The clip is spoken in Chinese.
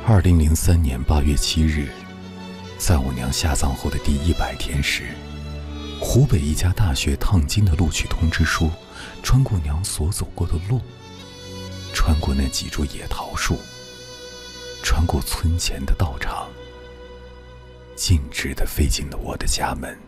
2003年8月7日，在我娘下葬后的第100天时，湖北一家大学烫金的录取通知书穿过娘所走过的路，穿过那几株野桃树，穿过村前的道场，径直地飞进了我的家门。